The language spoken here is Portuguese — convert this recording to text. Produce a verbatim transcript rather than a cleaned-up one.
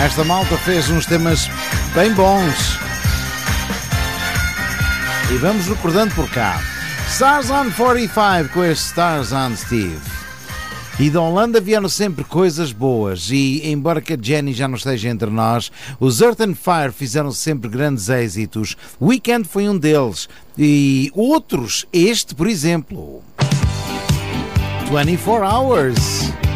Esta malta fez uns temas bem bons. E vamos recordando por cá. Stars on quarenta e cinco com este Stars on Steve. E da Holanda vieram sempre coisas boas. E embora que a Jenny já não esteja entre nós, os Earth and Fire fizeram sempre grandes êxitos. Weekend foi um deles. E outros, este por exemplo. vinte e quatro Hours.